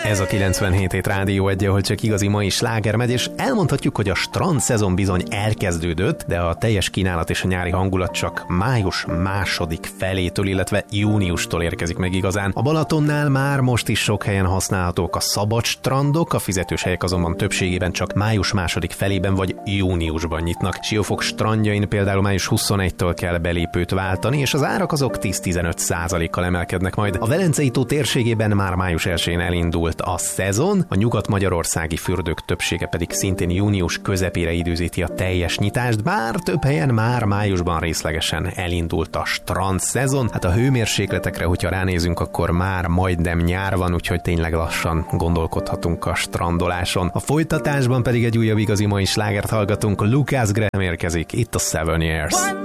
Ez a 97 Rádió 1, ahol csak igazi mai sláger megy, és elmondhatjuk, hogy a strand szezon bizony elkezdődött, de a teljes kínálat és a nyári hangulat csak május második felétől, illetve júniustól érkezik meg igazán. A Balatonnál már most is sok helyen használhatók a szabad strandok, a fizetős helyek azonban többségében csak május második felében vagy júniusban nyitnak. Siófok strandjain például május 21-től kell belépőt váltani, és az árak azok 10-15%-kal emelkednek majd. A Velencei tó térségében már május 1-én elindult a szezon, a nyugat-magyarországi fürdők többsége pedig szintén június közepére időzíti a teljes nyitást, bár több helyen már májusban részlegesen elindult a strand szezon. Hát a hőmérsékletekre, hogyha ránézünk, akkor már majdnem nyár van, úgyhogy tényleg lassan gondolkodhatunk a strandoláson. A folytatásban pedig egy újabb igazi mai slágert hallgatunk, Lucas Graham érkezik, itt a 7 Years.